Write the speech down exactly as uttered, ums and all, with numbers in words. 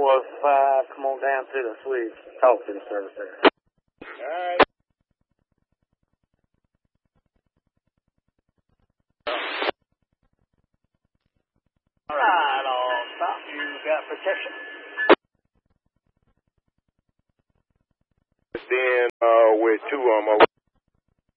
was five. Come on down to the switch. Talk to the service there. Alright. Alright, I'll stop. You got protection? Then, uh, with two on my